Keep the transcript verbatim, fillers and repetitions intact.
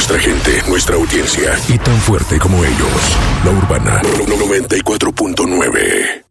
Nuestra gente, nuestra audiencia y tan fuerte como ellos. La Urbana noventa y cuatro punto nueve.